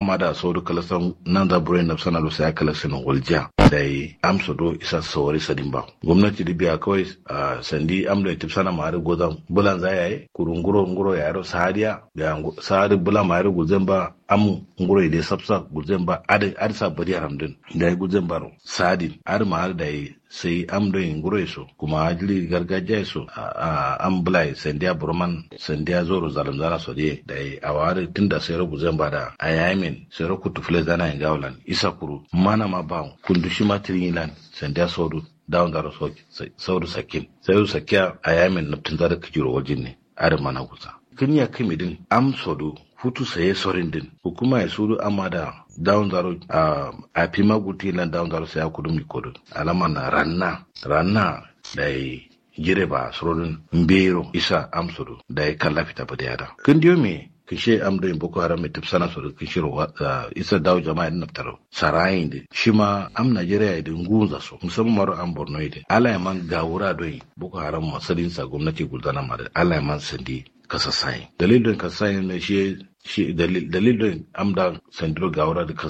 amada saudu kalasan nan da burin na sana lo sai kalasan waljiya dai amso do isa sawari sadin ba gwamnati da biya kawai sandi amdo tip sana ma har gozan bulan zayaye kurunguro nguro ya ro sahariya da sahari bulan ma har gozan ba am nguro ide sapsa gozan ba ad sa bari haramdin dai gozan baro sadin ar ma har dai sai am do nguro so kuma ajili gargajiya so am bulai sandiya burman sandiya zoro zalim zana so dai dai awari tunda sai ro gozan ba da ayamin sai ro kutufle zana ngawlan isa kuru mana ma ba kundushi matirilan sandiya sodu down da saudu sakin sai sakiya a yamin naftin da kajiro wajen ne arin mana kusa kin ya kimi din am sodu hutu saye sorin din hukuma ya sudu amma da down da a fima guti lan down da sai kudu mi kodu alama na ranna da jire ba sorin mbero isa am sodu da ya kalla fita ba da yada kin diyo me kishe am da boko haram mai tafsana sodu kishiro isa dawo jama'a din naftaro sarayin din shi ma am Najeriya idin gunza so musamman maro an Borno idin ala man gawura doyi boko haram masalin sa gwamnati guldana ma ala man sandi kasasai dalilin kasasai ne shi dalilin am da sandiro gawura da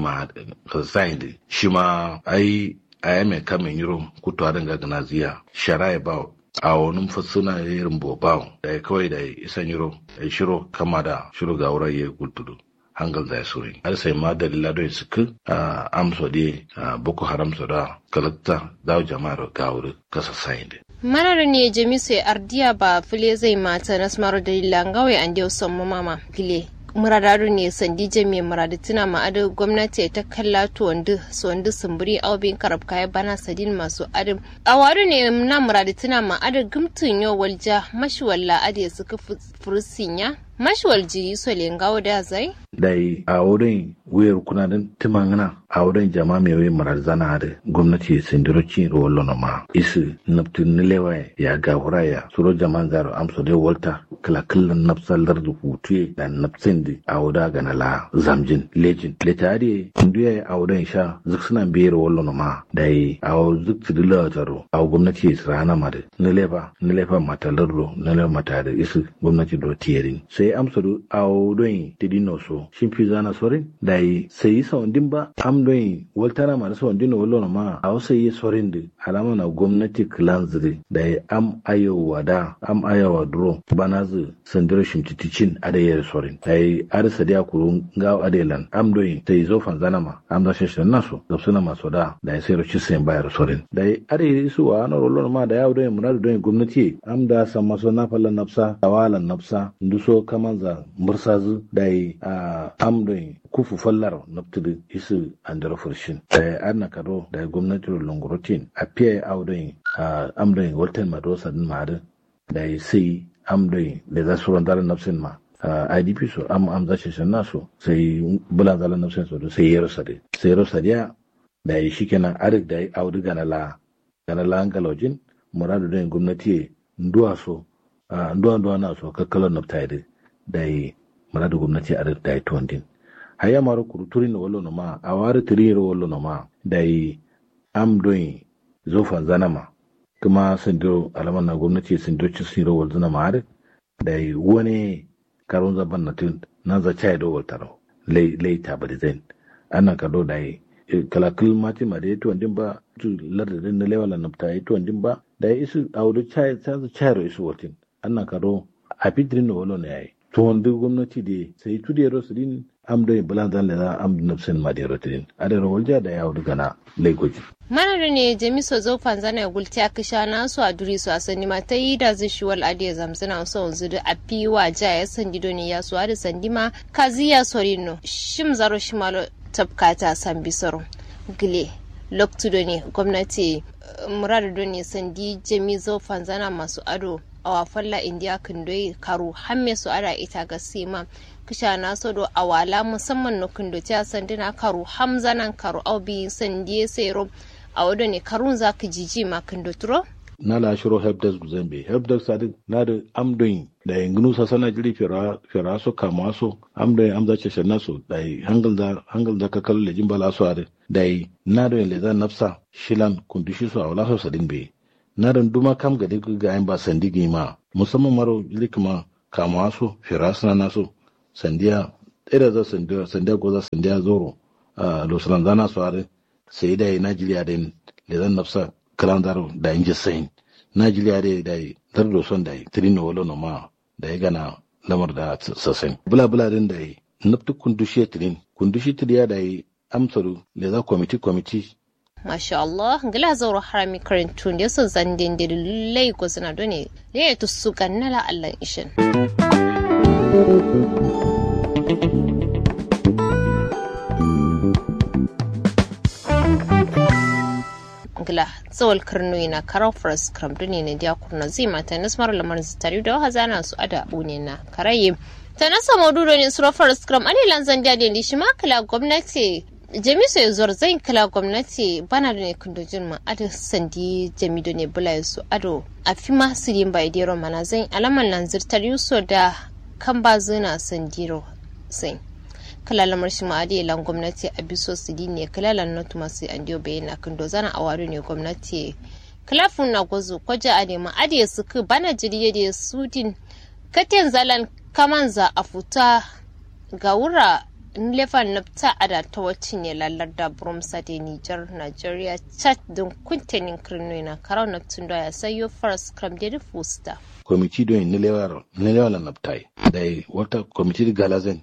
kasasai din shi ma ai ayame kamen yiro kutuwa dinga ganaziya sharai ba a wani fasuna irin bobawo da ya kawai da isan yiro ya shiro kama da shiro ga wurin ya gultudu hangal da ya soyi har sai ma dalila don suka amso de boko haram so da kalakta dawo jama'ar ga wurin kasa sayin da marar ne jami'ai ardiya ba file zai mata nasmar dalilan gawai an da son mama file muradaru ne sandi jami'ai muradatina ma'adar gwamnati ta kalla tuwandu sumburi aubin karab kaya bana sadin masu adam a waru ne na muradatina ma'adar gumtun yau walja mashi walla ade suka furusinya mashi walji so lengawo da zai dai a wurin wuyar kunanin timangana a wurin jama'a mai wai marazana da gwamnati sindiroci rollo na ma isu naftun nilewa ya gawura ya suro jama'an zaro amso dai walta kalakallan nafsalar da hutu da nafsin da a wuda ga nala zamjin lejin letari induya ya a wurin sha zuk suna biyar rollo na ma dai a zuk tidila zaro a gwamnati rana ma da nilefa matalarro nilefa mata da isu gwamnati do tiyarin sai amso a wurin tidino so shin fi zana sorin dai sai saundin ba am doyin waltana ma saundin wallo ma a wasa yi sorin da alama na gwamnati clanzri dai am ayowa duro bana zu sandiro shimtiticin adayar sorin dai arsa dia kurun gaw adelan am doyin sai zo fanzana ma am da sheshan naso da suna maso da dai sai roci sai bayar sorin dai are su wa na rollo ma da yawo doyin muradu doyin gwamnati am da san maso na fallan nafsa tawalan nafsa nduso kamanza mursazu dai amdoyin kufu fallar naftudu isu andara furshin da arna kado da gwamnati longrotin a fiye audoyin amdoyin walten madosa din ma'adin da sai amdoyin da za su randar nafsin ma idp so am za shi nasu sai bulan zalan nafsin so sai ya rasa da da shi kenan arik da audu ganala hankalojin muradu da gwamnati nduwa na so kakkalar naftaide da muradu gwamnati a da yi tuwandin haya maro kuruturi na wallo na ma a wari tiriro wallo na ma da yi amdoyin zofan zana ma kuma sindiro alaman na gwamnati sindiro ci sindiro walzo na ma da yi wani karun zaban na tun na za chai do waltaro lai tabari zain ana kado da yi kalakul mati ma da yi tuwandin ba lardadin na lewala na ta yi tuwandin ba da yi isu a wuri chai ro isu waltin ana kado a fitirin na wallo na yayi tuwon duk gwamnati da sai tudi yaro su din am da bulan zan da am nafsin ma da rotin ada rawalja da yawo daga na legoji manar ne jamiso zo fanzana gulti akisha na su a duri su asani mata yi da zishuwal ade zamzana so wanzu da apiwa ja ya sandi doni ya su da sandima kaziya sorino shim zaro shimalo tabkata san bisoro gile loktudo ne gwamnati muradu doni sandi jamiso fanzana masu ado a wafalla indiya kandoi karu hamme su ada ita ga sima kisha na sodo awala musamman no kando ta sandina karu hamzanan karu aubi sandiye sero a wado ne karun zaka jiji ma kando turo na la shiro helpdesk guzembe helpdesk sadi na da amdoyin da yangunu sa sana jiri fira so kama so amdoyin amza ce shanna so da hangal da ka kallo lejin bala so ade da na da le zan nafsa shilan kundushi so awala so sadin be na da duma kam ga ga ayin ba sandigi ma musamman maro likma kama so fira sana na so sandiya tsira za sandiya ko za sandiya zoro losulan zana su are sai da Najeriya da zan nafsa kalandar da inji sain Najeriya da dardo son da trino wala no ma da ya gana lamar da sasen bula din da naftu kundushi tiriya da amsaru le za committee Masha Allah, gila zauro harami karantun da sun zandin da lullai ko suna done da ya tusu kannala Allah ishin. Gila zawal karnoyi na karar faras kramduni ne da kurna zai mata nasmar lamar zitari da wahazana su ada bune na karaye. Ta nasa maududo ne su faras kram anilan zanda da shi makala gwamnati jamisu ya zuwar zai kala gwamnati bana da ne kundojin ma ado sandi jamido ne bula su ado a fi masu yin bai dero mana zai alaman nan zirtar yuso da kan ba zina sandiro sai kala lamar shi ma'adi lan gwamnati a biso su di ne kala lan notu masu an diyo bayyana kundo zana a wado ne gwamnati kalafin na gwazo kwaja a nema adi su ku bana jiriye da su din katin zalan kamanza a futa ga wura nlefan nafta ada ta wacin ya lallar da bromsa da Nijar Nigeria chat don kuntenin kirno na karau naftun da ya sayo first cram da fusta komiti don nilewar naftai da wata komiti galazen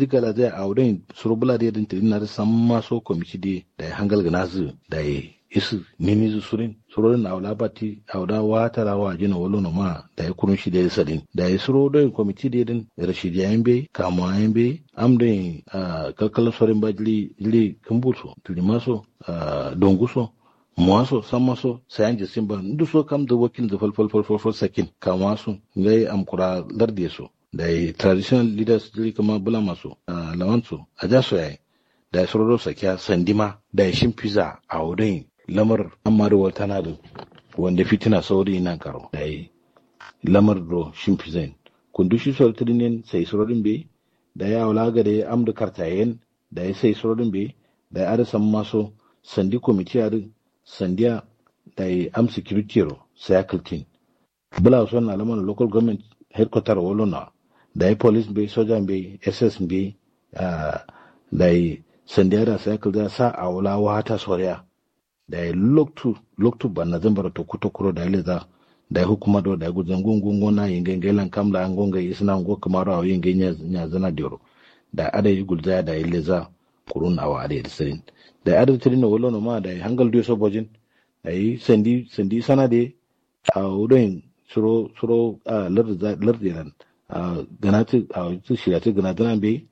a wurin surubula da yadda tirin na san maso komiti da ya hangal ganazu da ya isu nimizu surorin na wulabati a wuda wata rawa jina walo na ma da ya kurun shi da ya sadin da ya suro don komiti da yadda rashidiyayen bai kamuwayen bai amdin kalkalar sorin ba jili kumbuso tilimaso donguso muwaso sammaso sayan jisin ba ndu so kam da wakil da falfal sakin kamasu ngai amkura larde so da traditional leaders jili kama bula maso lawansu a jaso yayi da ya suro sakiya sandima da ya shimfiza a wurin lamar amaruwa tana da wanda fitina sauri nan karo da ya lamar do shimfizan kundushi sortirinin sai surorin bai da ya wulaga da ya amdu kartayen da ya sai surorin bai da ya arisan maso sandi komiti a sandiya da ya am security ro cycletin bula son na lamar local government headquarter wolona da ya police bai sojan bai ss bai da ya sandiya da cycle da sa a wula wata soriya da ya loktu ba na zambara tokuro da ya leza da ya hukuma da ya gudun gungun na yin gangailan kamla an gonga yi suna ngo kamar a yin ganya zana dero da ada yi gulza da ya leza kurun awa ada ya sirin da ya ada tirin na wala ma da ya hangal diyo sobojin da yi sandi sana da a wurin suro a lardiran ganati a wurin shirati ganatinan bai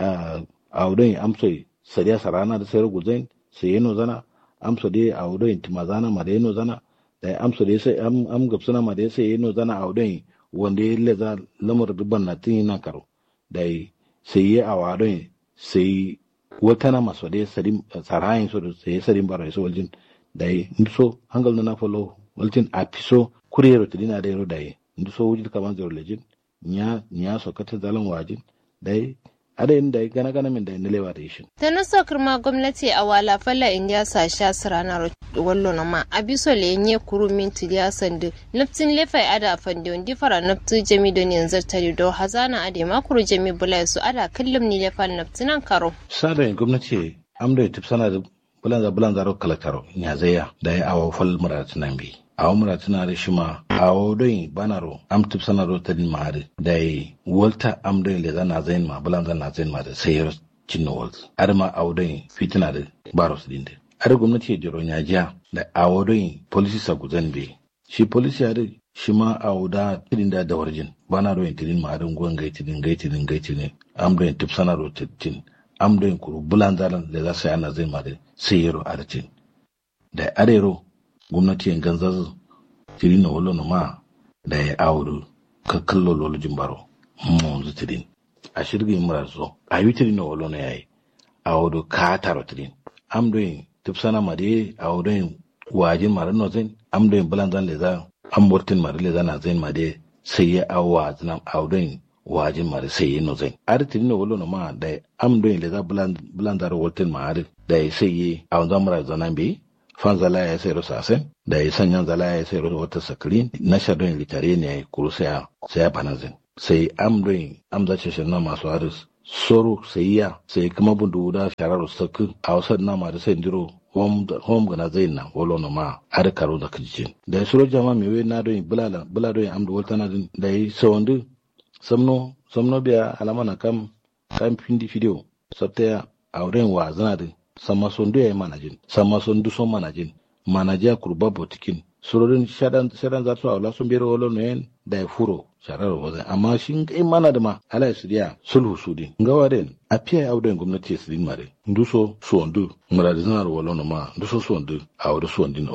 a wurin amsoi sariya sarana da sayar gulzain sai yano zana amsa dai a wurin timazana ma da yano zana da amsa dai sai am gabsana ma da sai yano zana a wurin wanda ya leza lamar dubban na tin nan karo da sai ya a wurin sai wata na maso dai sarayin so da sai sarin bara so waljin da so hangal na follow waljin a fiso kurero tidina da yaro da so wujin kaman zero lejin nya so kata zalan wajin dai ada inda gana min da nilewa da shi ta naso kirma gwamnati a wala falla india sa sha sirana wallo na ma abiso le nye kuru min tiya sandu naftin lefai ada fande wandi fara naftu jami don yanzu tare do hazana ade ma kuru jami bulai su ada kullum ni lefal naftinan karo sada gwamnati amda tipsana da bulan zaro kalakaro nya zaya da ya awo fal muratunan bi awo muratuna da shi ma awo don banaro am tipsana ro tadin mahari da yi walta am don le zana zain ma bulan zana zain ma da sayar cinno wal arma awo don fitina da baros dinde ar gwamnati ya jiro nya jiya da awo don policy sa guzan be shi policy ya da shi ma awo da tidin da warjin banaro yin tidin ma don gon gaitin am don tipsana ro tidin am don kuru bulan zalan da za su yana zain ma da sayar arcin da arero gwamnati yin ganzar tiri na wolo ma da ya auru ka kallo lolojin baro mun tirin a shirgin murazo a yi tiri na wolo na yayi auru ka taro tirin am doyin tufsana ma de auru wajin marino zin am doyin bulanzan leza am bortin mari leza na zin ma de sai ya awa zan auru wajin mari sai ya no zin ar tiri na wolo ma da am doyin leza bulanzar woltin ma ar da sai ya awu zan murazo nan bi fan zala ya sai rusa sen da ya sanya zala ya sai rusa wata sakirin na shadon litare ne ya kuru sai ya banazin sai amza ce na masu haris soro sayya sai kuma bundu da sharar sakin a wasan nama da sai ndiro home gana zai na wolo na ma har karo da kijin da suro jama me we na do bulala amdu wolta na da yi sawondu samno biya alama na kam pindi video sabta auren wa zana da sama sondu ya manajin sama sondu son manaja kurba botikin surorin shadan za su aula sun bero wolo ne da ya furo sharar wazai amma shin kai mana da ma ala su dia sulhu sudin ngawa den a fiye auden gwamnati su din mare nduso suwandu muradiznar wolo no ma nduso suwandu awda suwandin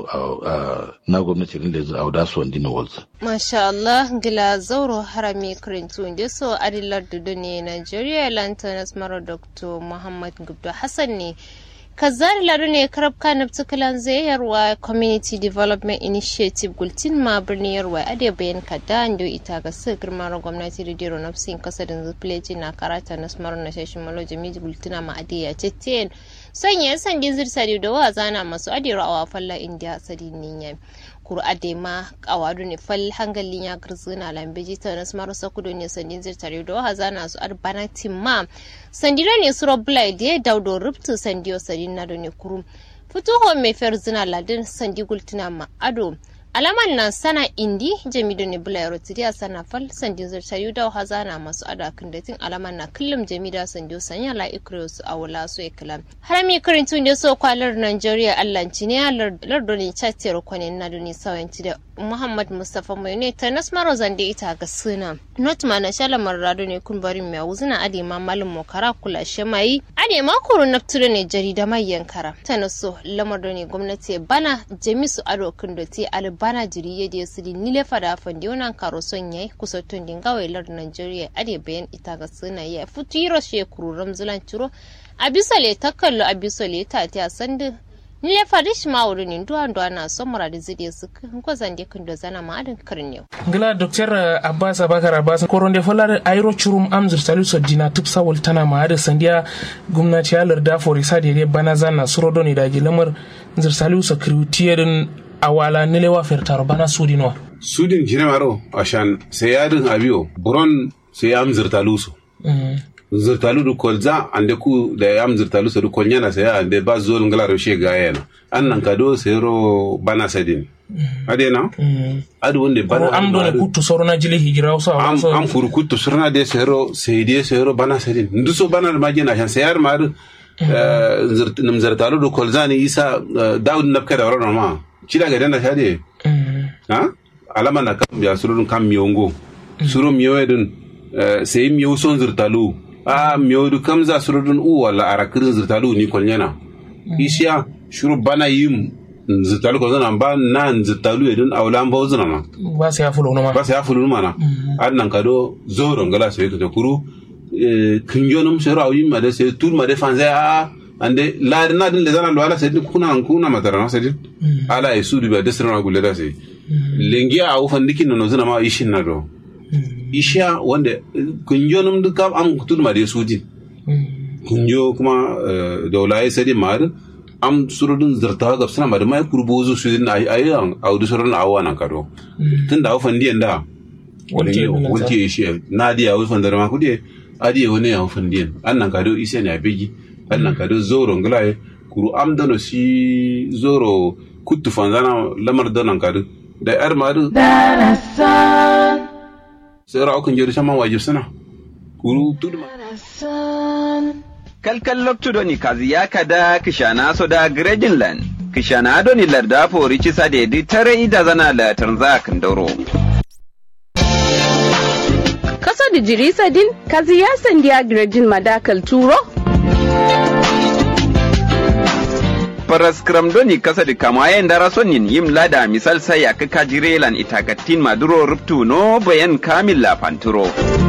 na gwamnati din da awda suwandin walza masha Allah gila zauro harami krintu inde so adilar dudu ne Nigeria lantanas maro Dr. Muhammad Gubdo Hassan ne kazari laro ne karab kanab tukalan zayarwa community development initiative gultin ma birnin yarwa ade bayan kada ndo ita ga su girmar gwamnati da dero nafsin kasadin zupleji na karata na smar na shashin malo jami'i gultina ma ade ya cetten sanya sangin zirsari da wa zana masu adira a wafalla india sadinin ya kuru ade ma kawadu ne fal hangalin ya garzuna lambeji ta na smar sakudo ne sandin zirsari da wa zana su arbana timma sandira ne su robbla da daudo rubtu sandiyo sadin na ne kuru fituho mai ferzina ladin sandi gultina ma ado alaman nan sana indi jamido ne bula rotiriya sana fal sandin zirtayu da hazana masu ada kandatin alaman na kullum jamida sandiyo sanya la ikrios awala so eklam harami karintun da so kwalar Nigeria allanci ne lardoni chatero kwanin na duni sawanci da Muhammad Mustafa Mayune ta nasmaro zande ita ga suna not mana shalamar rado ne kun bari mai wuzuna ade ma malum mokara kula shemai ade ma kuru naftire ne jarida mai yankara ta naso lamar ne gwamnati bana jamisu ado kundoti albana jiriye da su nile fada fandi wannan karo son yayi kusatun dinga wailar Nigeria ade bayan ita ga suna ya futiro shekuru ramzulan ciro abisale takallo abisale ta ta sandu nile fadish ma wurin ndo na somara da zide su ko zande kun da zana ma adin karnew ngala Dr. Abbas Abakar Abbas koronde folar ayro churum amzur saluso dina tupsa woltana ma ada sandiya gwamnati ya larda forisa da bana zana surodo ne da gilamar zur saluso kriutiyedin awala nilewa fertaro bana sudin jinamaro ashan sayadin abiyo buron sai amzur taluso zirtalu du kolza ande ku da yam zirtalu so du kolnyana sai ande ba zol ngala roshe gayena annan kado sero bana sadin adena adu wonde bana am do ne kuttu sorona jile hijira so am furu kuttu sorona de sero bana sadin nduso bana majina shan sayar mar zirtalu du kolza ni isa daud nabka da warona ma cida ga dana shade ha alama na kam ya surun kam miyongo suru miyoedun sai miyo son zirtalu miyo du kamza surudun wala arakirin zirtalu ni kolnyana ishiya shuru bana yim zirtalu ko zana ba nan zirtalu edun awlan ba zana ma ba sai ya fulu na annan kado zoro ngala sai to kuru kinjonum shuru awim ma da sai tur ma da fanza ande la na din le zana lo ala sai kuna matara sai ala isudu ba da sirna gulle da sai lengiya awu fandikin no zana ma ishin na do isha wanda kunjonum duka am kutul ma de sudi kunjo kuma dawlaye sadi mar am surudun zarta ga sana ma da mai kurbozu sudin ayan audu surun awana kado tunda awfan diyan da wonke ishe nadiya awfan da ma kudi adiye woni awfan diyan annan kado ishe ne abegi annan kado zoro nglaye kuru am dano si zoro kuttu fanzana lamar danan kado da yar maru sai ra'ukan jeri sama wajib sana kuru tuduma kalkal loktu doni kazi ya kada kishana so da Greenland kishana doni larda fori cisa da di tare ida zana la tanza kan dauro kaso da jirisa din kazi ya sandiya Greenland madakal turo paraskram doni kasa da kamayen dara sonin yim lada misal sai ya kaka jirelan itagatin maduro ruptu no bayan kamil la panturo